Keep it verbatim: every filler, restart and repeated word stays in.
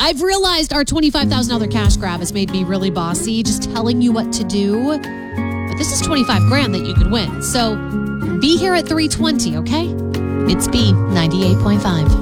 I've realized our twenty-five thousand dollars cash grab has made me really bossy, just telling you what to do. But this is twenty-five grand that you could win. So be here at three twenty, okay? It's B ninety-eight point five.